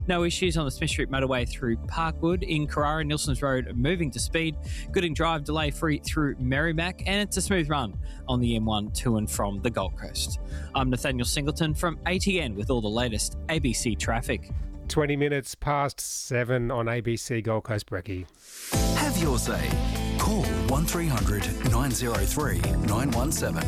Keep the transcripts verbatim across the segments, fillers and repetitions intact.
No issues on the Smith Street motorway through Parkwood. In Carrara, Nilson's Road moving to speed. Gooding Drive delay free through Merrimack, and it's a smooth run on the M one to and from the Gold Coast. I'm Nathaniel Singleton from A T N with all the latest A B C traffic. twenty minutes past seven on A B C Gold Coast Brekkie. Have your say. Call one three hundred nine oh three nine one seven.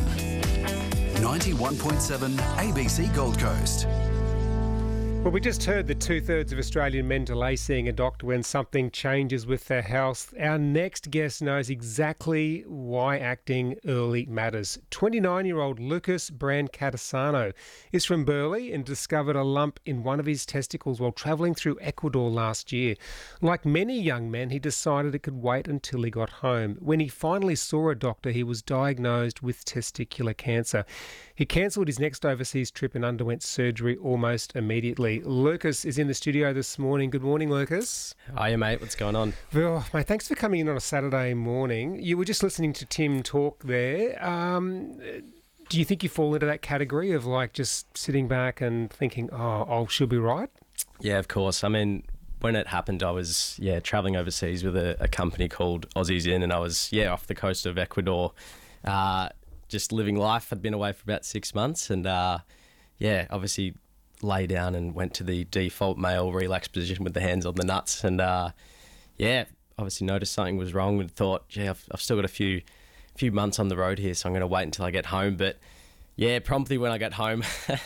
ninety-one point seven A B C Gold Coast. Well, we just heard that two-thirds of Australian men delay seeing a doctor when something changes with their health. Our next guest knows exactly why acting early matters. twenty-nine-year-old Lucas Brancatisano is from Burleigh and discovered a lump in one of his testicles while travelling through Ecuador last year. Like many young men, he decided it could wait until he got home. When he finally saw a doctor, he was diagnosed with testicular cancer. He cancelled his next overseas trip and underwent surgery almost immediately. Lucas is in the studio this morning. Good morning, Lucas. Hiya, mate. What's going on? Well, mate, thanks for coming in on a Saturday morning. You were just listening to Tim talk there. Um, do you think you fall into that category of like just sitting back and thinking, oh, I should be right? Yeah, of course. I mean, when it happened, I was, yeah, travelling overseas with a, a company called Aussies In, and I was, yeah, off the coast of Ecuador, uh, just living life. I'd been away for about six months and, uh, yeah, obviously lay down and went to the default male relaxed position with the hands on the nuts, and uh, yeah, obviously noticed something was wrong and thought, yeah, I've, I've still got a few few months on the road here, so I'm going to wait until I get home. But yeah, promptly when I got home,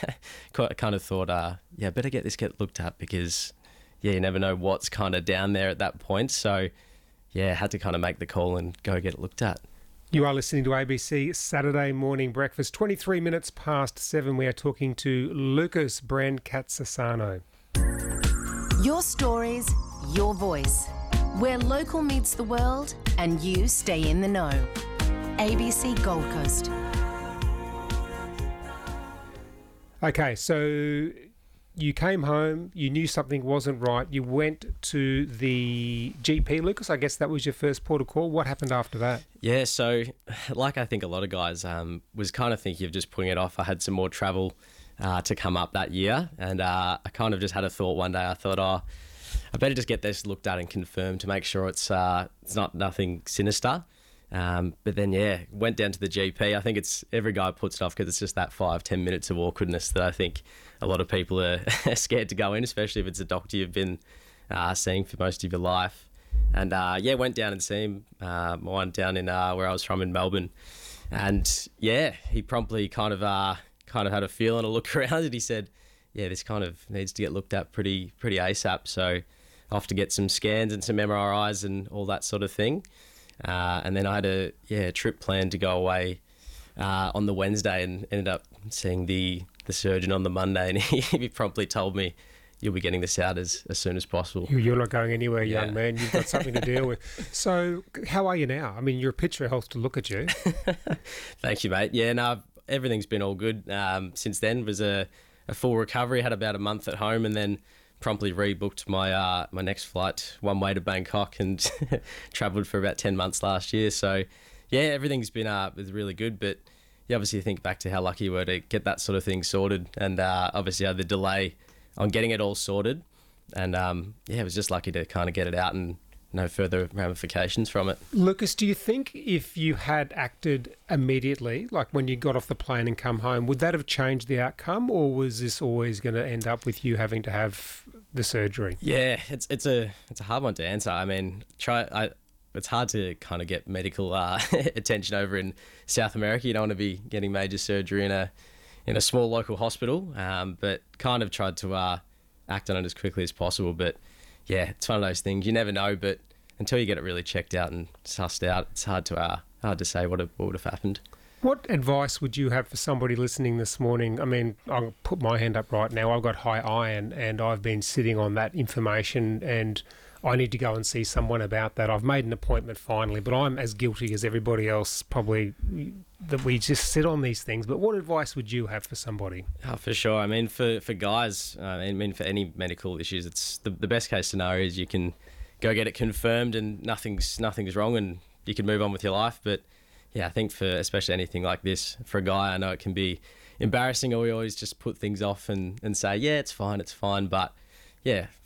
I kind of thought, uh, yeah, better get this get looked at because yeah, you never know what's kind of down there at that point. So yeah, had to kind of make the call and go get it looked at. You are listening to A B C Saturday Morning Breakfast. twenty-three minutes past seven, we are talking to Lucas Brancatisano. Your stories, your voice. Where local meets the world and you stay in the know. A B C Gold Coast. Okay, so you came home, you knew something wasn't right, you went to the G P, Lucas. I guess that was your first port of call. What happened after that? Yeah, so like I think a lot of guys um, was kind of thinking of just putting it off. I had some more travel uh, to come up that year, and uh, I kind of just had a thought one day. I thought, oh, I better just get this looked at and confirmed to make sure it's uh, it's not nothing sinister. Um, but then, yeah, went down to the G P. I think it's every guy puts it off because it's just that five, ten minutes of awkwardness that I think a lot of people are scared to go in, especially if it's a doctor you've been uh, seeing for most of your life. And, uh, yeah, went down and see him, uh, my one down in uh, where I was from in Melbourne. And, yeah, he promptly kind of uh, kind of had a feel and a look around and he said, yeah, this kind of needs to get looked at pretty pretty ASAP. So off to get some scans and some M R Is and all that sort of thing. Uh, and then I had a yeah trip planned to go away uh, on the Wednesday and ended up seeing the, the surgeon on the Monday, and he, he promptly told me, you'll be getting this out as, as soon as possible. You're not going anywhere, Yeah. young man. You've got something to deal with. So how are you now? I mean, you're a picture of health to look at you. Thank you, mate. Yeah, no, everything's been all good. Um, since then, was a, a full recovery. Had about a month at home and then promptly rebooked my uh, my next flight one way to Bangkok and travelled for about ten months last year. So, yeah, everything's been uh, was really good. But you obviously think back to how lucky you were to get that sort of thing sorted. And uh, obviously I had the delay on getting it all sorted. And, um, yeah, I was just lucky to kind of get it out and no further ramifications from it. Lucas, do you think if you had acted immediately, like when you got off the plane and come home, would that have changed the outcome, or was this always going to end up with you having to have the surgery? Yeah, it's it's a it's a hard one to answer. I mean, try I. It's hard to kind of get medical uh, attention over in South America. You don't want to be getting major surgery in a in a small local hospital, um, but kind of tried to uh, act on it as quickly as possible. But yeah, it's one of those things you never know. But until you get it really checked out and sussed out, it's hard to uh, hard to say what what would have happened. What advice would you have for somebody listening this morning? I mean, I'll put my hand up right now. I've got high iron and I've been sitting on that information and I need to go and see someone about that. I've made an appointment finally, but I'm as guilty as everybody else probably that we just sit on these things. But what advice would you have for somebody? Oh, for sure. I mean, for, for guys, uh, I mean, for any medical issues, it's the, the best case scenario is you can go get it confirmed and nothing's nothing's wrong and you can move on with your life. But yeah, I think for especially anything like this, for a guy, I know it can be embarrassing or we always just put things off and, and say, yeah, it's fine, it's fine. But yeah,